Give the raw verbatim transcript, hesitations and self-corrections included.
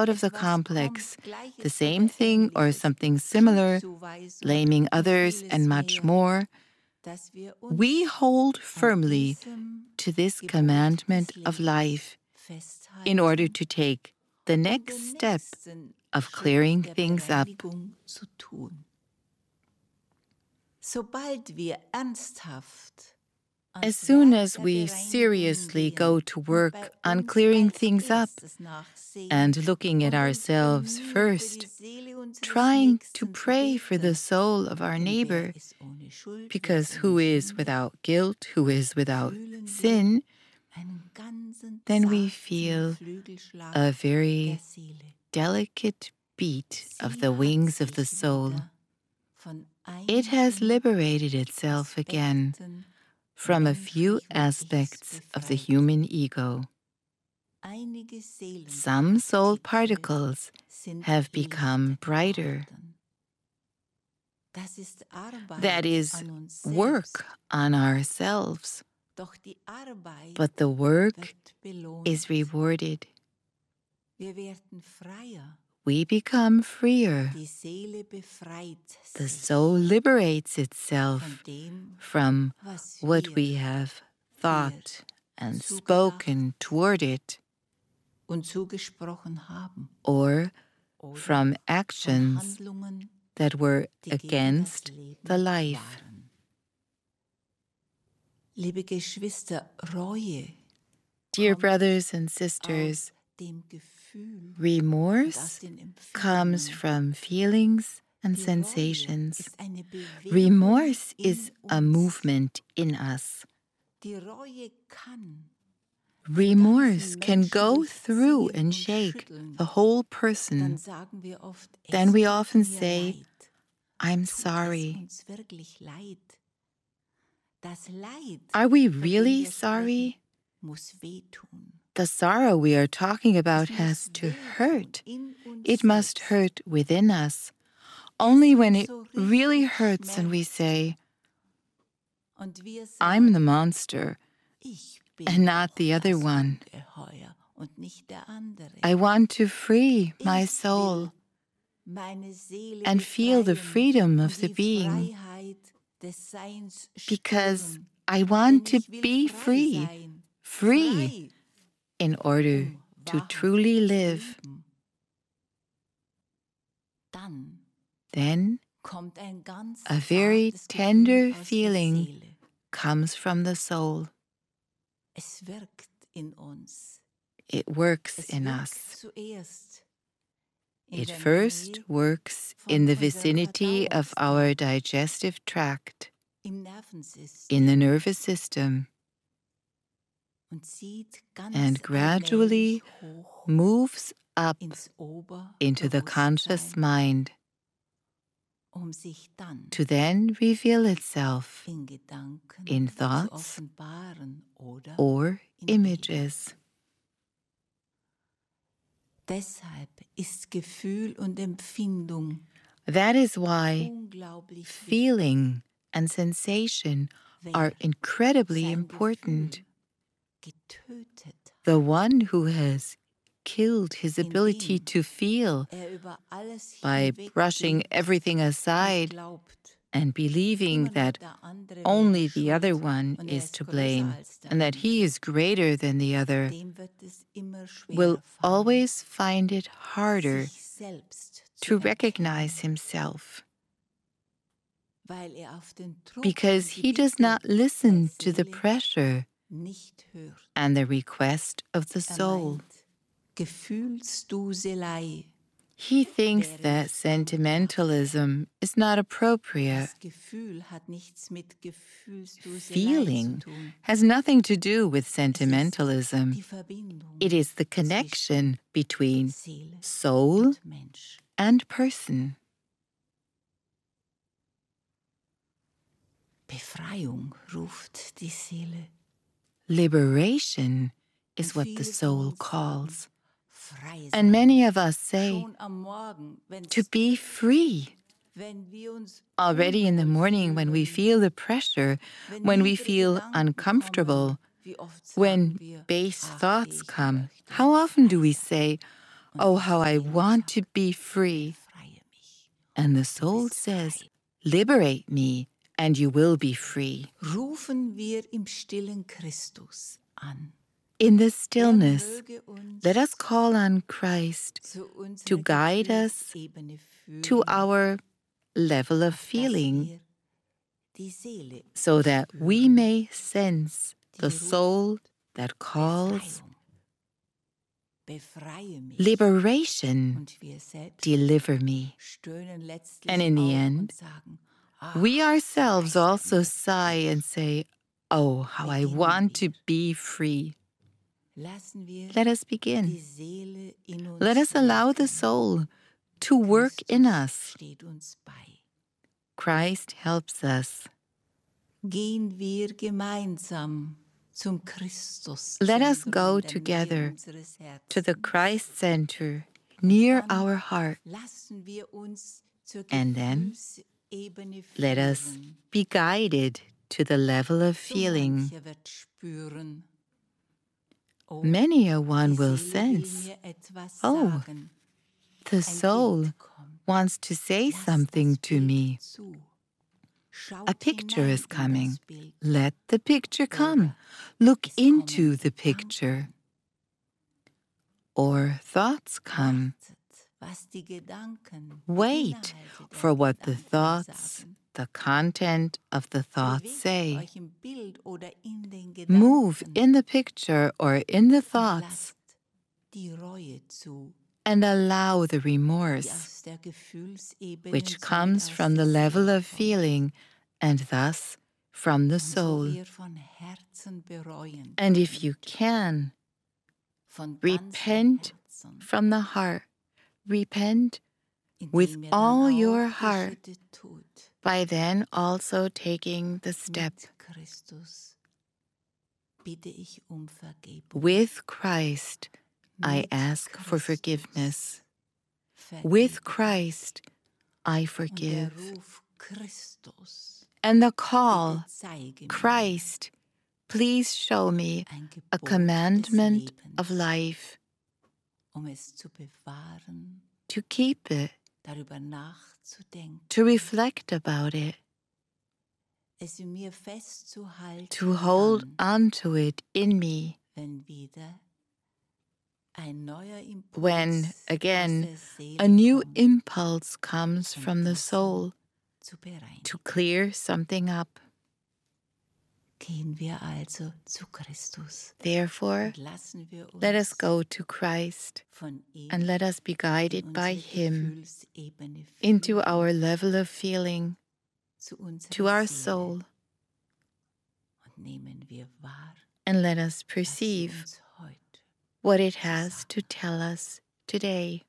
out of the complex, the same thing or something similar, blaming others and much more, we hold firmly to this commandment of life in order to take the next step of clearing things up. As soon as we seriously go to work on clearing things up and looking at ourselves first, trying to pray for the soul of our neighbor, because who is without guilt, who is without sin, then we feel a very delicate beat of the wings of the soul. It has liberated itself again from a few aspects of the human ego. Some soul particles have become brighter. That is work on ourselves. But the work is rewarded. We become freer. The soul liberates itself from what we have thought and spoken toward it, or from actions that were against the life. Dear brothers and sisters, remorse comes from feelings and sensations. Remorse is a movement in us. Remorse can go through and shake the whole person. Then we often say, "I'm sorry." Are we really sorry? The sorrow we are talking about has to hurt. It must hurt within us. Only when it really hurts and we say, "I'm the monster and not the other one. I want to free my soul and feel the freedom of the being, because I want to be free, free, in order to truly live." Then a very tender feeling comes from the soul. It works in us. It first works in the vicinity of our digestive tract, in the nervous system, and gradually moves up into the conscious mind, to then reveal itself in thoughts or images. That is why feeling and sensation are incredibly important. The one who has killed his ability to feel by brushing everything aside and believing that only the other one is to blame and that he is greater than the other, will always find it harder to recognize himself, because he does not listen to the pressure and the request of the soul. He thinks that sentimentalism is not appropriate. Feeling has nothing to do with sentimentalism. It is the connection between soul and person. Befreiung ruft die Seele. Liberation is what the soul calls. And many of us say, to be free. Already in the morning, when we feel the pressure, when we feel uncomfortable, when base thoughts come, how often do we say, Oh, how I want to be free. Befreie mich. And the soul says, liberate me, and you will be free. Rufen wir im stillen Christus an. In the Er stillness, möge uns let us call on Christ zu unserer to guide us Gefühlsebene führen, to our level of dass feeling, wir die Seele so that we spüren, may sense the die ruft, soul that calls Befreiung. Befreie mich. liberation, Und wir selbst deliver me. stöhnen letztlich And in the auf end, und sagen, ach, we ourselves frei sein also will sigh ich. and say, oh, how I Beginnen want to wir. be free. Lassen wir Let us die begin. Seele in uns Let us allow the wirken. soul to work in Christus us. steht uns bei. Christ helps us. Gehen wir gemeinsam zum Christus. Let us go together to the Christ center near our heart, Lassen wir uns zur and then Gefühlsebene let us führen. be guided to the level of So feeling. mancher wird spüren. Oh, Many a die one will Seele will sense, mir etwas oh, sagen. the Ein soul Bild kommt. wants to say Lass something das to Bild me. zu. Schaut A picture hinein is in coming. das Bild. Let the picture come. Oder Look es kommen into the picture. Gedanken. Or thoughts come. Wartet, was die Gedanken, die Wait Inhalte der for what the Gedanken thoughts, sagen. the content of the thoughts Bewegt say. euch im Bild oder in den Move Gedanken in the picture or in the und thoughts lasst die Reue zu, and allow the die remorse, aus der Gefühlsebene which und somit comes aus from der the level Seele of kommt. feeling and thus from the Und so soul. ihr von Herzen bereuen And if you könnt, can, von ganzem repent Herzen, from the heart. Repent with indem ihr all dann your auch die heart, Schritte tut, by then also taking the step. mit Christus bitte ich um Vergebung. With Christ, I Mit ask for Christus forgiveness. vergebe With ich. Christ, I Und der forgive. Ruf Christus, And the bitte call, zeige mir Christ, please show me ein a Gebot des commandment of Lebens, life um es zu bewahren, to keep it, darüber nachzudenken, to reflect about it, es in mir festzuhalten, to hold dann, onto it in me wenn wieder ein neuer Impuls when, aus again, der Seele a new kommt, impulse comes um from the dessen soul zu bereinigen. to clear something up. Gehen wir also zu Christus Therefore, und lassen wir uns let us go to Christ von ihm and let us be in guided by unsere Him Gefühlsebene into führen, our level of feeling, zu unserer to our Seele, soul, und nehmen wir wahr, and let us was sie perceive uns heute what it zu has sagen to tell us today.